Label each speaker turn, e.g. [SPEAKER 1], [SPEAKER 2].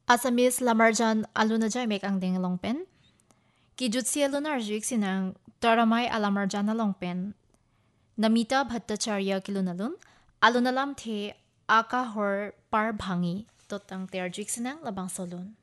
[SPEAKER 1] Asamis lamarjan aluna jay mek ang ding longpen. Kijutsi alunar juik sinang taramay alamarjan na longpen. Namita Bhattacharya kilunalun alunalam the aka hor par bhangi totang ter juik sinang labang solun.